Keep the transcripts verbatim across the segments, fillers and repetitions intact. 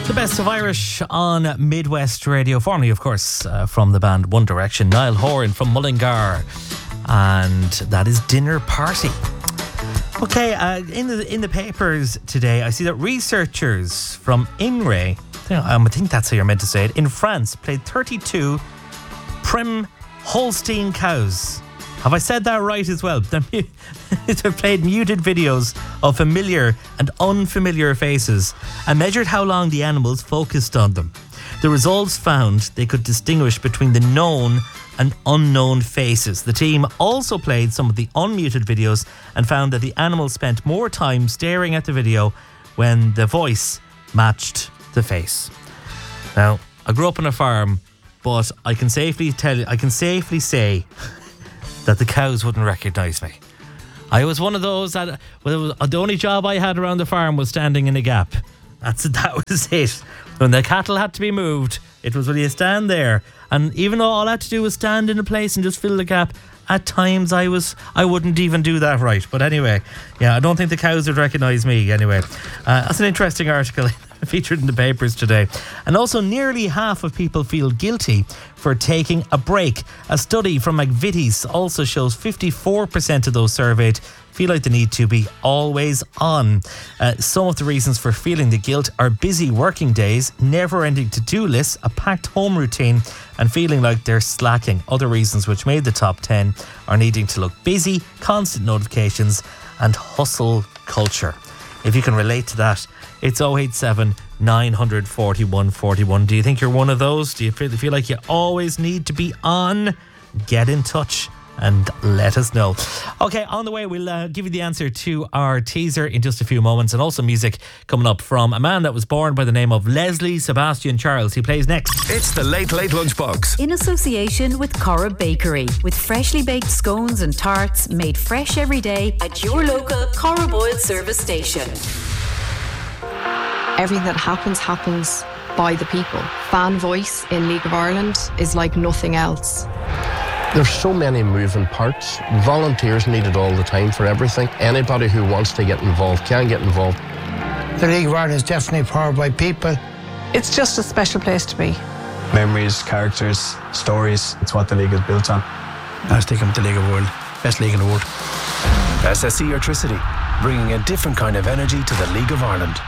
The best of Irish on Midwest Radio, formerly, of course, uh, from the band One Direction. Niall Horan from Mullingar, and that is Dinner Party. Okay, uh, in the in the papers today, I see that researchers from INRAE, I think that's how you're meant to say it, in France, played thirty-two Prim Holstein cows. Have I said that right as well? They've played muted videos of familiar and unfamiliar faces and measured how long the animals focused on them. The results found they could distinguish between the known and unknown faces. The team also played some of the unmuted videos and found that the animals spent more time staring at the video when the voice matched the face. Now, I grew up on a farm, but I can safely tell you, I can safely say that the cows wouldn't recognise me. I was one of those that, well, the only job I had around the farm was standing in a gap. That's that was it. When the cattle had to be moved, it was when you stand there. And even though all I had to do was stand in a place and just fill the gap, at times I was I wouldn't even do that right. But anyway, yeah, I don't think the cows would recognise me anyway. Uh, that's an interesting article featured in the papers today. And also, nearly half of people feel guilty for taking a break. A study from McVitie's also shows fifty-four percent of those surveyed feel like they need to be always on. Uh, some of the reasons for feeling the guilt are busy working days, never-ending to-do lists, a packed home routine, and feeling like they're slacking. Other reasons which made the top ten are needing to look busy, constant notifications, and hustle culture. If you can relate to that, it's oh eight seven, nine four one, four one. Do you think you're one of those? Do you feel, feel like you always need to be on? Get in touch and let us know. Okay, on the way, we'll uh, give you the answer to our teaser in just a few moments, and also music coming up from a man that was born by the name of Leslie Sebastian Charles. He plays next. It's the Late Late Lunchbox. In association with Cora Bakery, with freshly baked scones and tarts made fresh every day at your local Cora Boyle service station. Everything that happens, happens by the people. Fan voice in League of Ireland is like nothing else. There's so many moving parts. Volunteers needed all the time for everything. Anybody who wants to get involved can get involved. The League of Ireland is definitely powered by people. It's just a special place to be. Memories, characters, stories. It's what the league is built on. I stick them to the League of the World. Best league in the world. S S E Electricity, bringing a different kind of energy to the League of Ireland.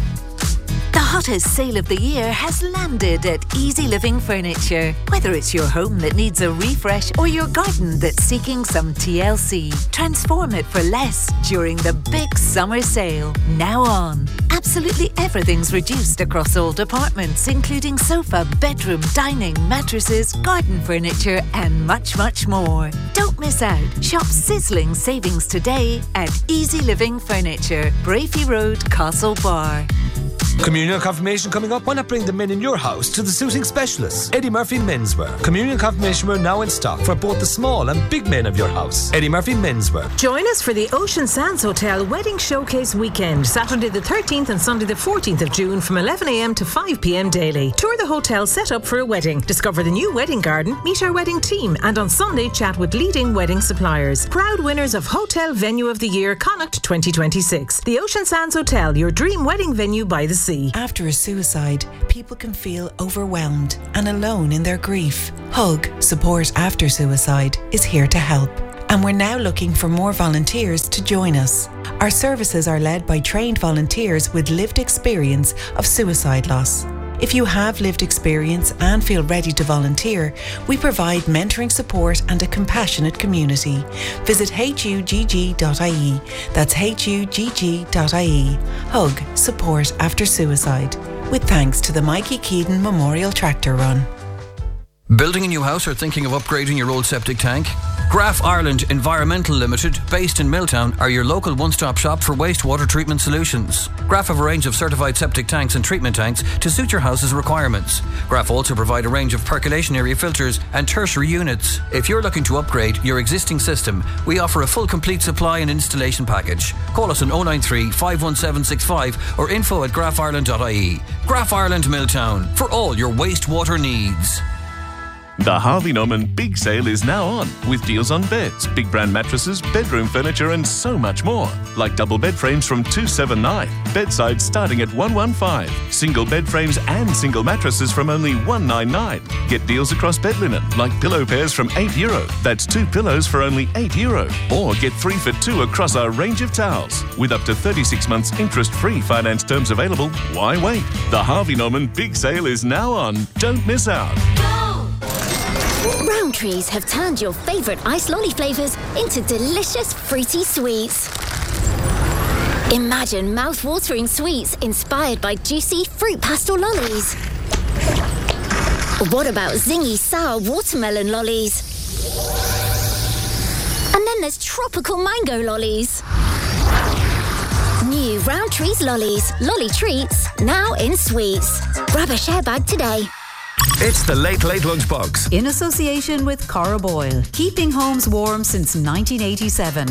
The hottest sale of the year has landed at Easy Living Furniture. Whether it's your home that needs a refresh or your garden that's seeking some T L C, transform it for less during the big summer sale. Now on. Absolutely everything's reduced across all departments, including sofa, bedroom, dining, mattresses, garden furniture, and much, much more. Don't miss out. Shop sizzling savings today at Easy Living Furniture, Brafey Road, Castlebar. Communion confirmation coming up. Why not bring the men in your house to the suiting specialists, Eddie Murphy Menswear. Communion confirmation wear now in stock for both the small and big men of your house. Eddie Murphy Menswear. Join us for the Ocean Sands Hotel Wedding Showcase Weekend, Saturday the thirteenth and Sunday the fourteenth of June from eleven a m to five p m daily. Tour the hotel set up for a wedding, discover the new wedding garden, meet our wedding team, and on Sunday chat with leading wedding suppliers. Proud winners of Hotel Venue of the Year Connacht twenty twenty-six. The Ocean Sands Hotel, your dream wedding venue by the sea. After a suicide, people can feel overwhelmed and alone in their grief. Hug, Support After Suicide, is here to help. And we're now looking for more volunteers to join us. Our services are led by trained volunteers with lived experience of suicide loss. If you have lived experience and feel ready to volunteer, we provide mentoring support and a compassionate community. Visit H U G G dot I E. That's H U G G dot I E. Hug, Support After Suicide. With thanks to the Mikey Keaton Memorial Tractor Run. Building a new house or thinking of upgrading your old septic tank? Graf Ireland Environmental Limited, based in Milltown, are your local one-stop shop for wastewater treatment solutions. Graf have a range of certified septic tanks and treatment tanks to suit your house's requirements. Graf also provide a range of percolation area filters and tertiary units. If you're looking to upgrade your existing system, we offer a full complete supply and installation package. Call us on oh nine three, five one seven six five or info at graf ireland dot I E. Graf Ireland Milltown, for all your wastewater needs. The Harvey Norman Big Sale is now on, with deals on beds, big brand mattresses, bedroom furniture and so much more. Like double bed frames from two seventy-nine, bedsides starting at one fifteen, single bed frames and single mattresses from only one ninety-nine. Get deals across bed linen, like pillow pairs from eight euro. That's two pillows for only eight euro. Or get three for two across our range of towels. With up to thirty-six months interest-free finance terms available, why wait? The Harvey Norman Big Sale is now on. Don't miss out. Rowntrees have turned your favourite ice lolly flavours into delicious fruity sweets. Imagine mouth-watering sweets inspired by juicy fruit pastel lollies. What about zingy sour watermelon lollies? And then there's tropical mango lollies. New Rowntrees lollies, lolly treats, now in sweets. Grab a share bag today. It's the Late Late Lunchbox. In association with Cora Boyle, keeping homes warm since nineteen eighty-seven.